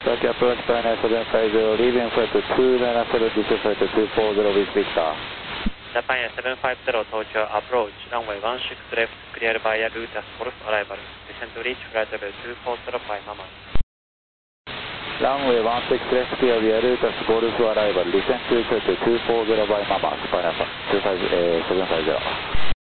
Turkey approach Pioneer 750, leaving flight 297, descent flight 240 with Victor. Pioneer 750, Tokyo approach, runway 16 left, clear via route as Golf arrival. Descent to reach flight level 240 by Mama. Runway 16 left, clear via route as Golf arrival. Descent to flight 240 by Mama. Pioneer 750.